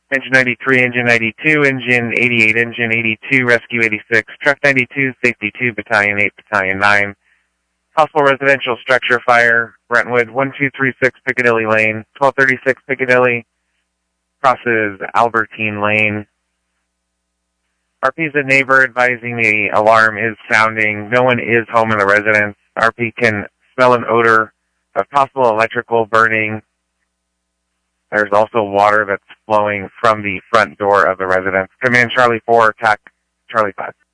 Engine 93, Engine 92, Engine 88, Engine 82, Rescue 86, Truck 92, Safety 2, Battalion 8, Battalion 9. Possible residential structure fire, Brentwood, 1236 Piccadilly Lane, 1236 Piccadilly, crosses Albertine Lane. RP is a neighbor advising the alarm is sounding. No one is home in the residence. RP can smell an odor of possible electrical burning. There's also water that's flowing from the front door of the residence. Command Charlie 4, attack Charlie 5.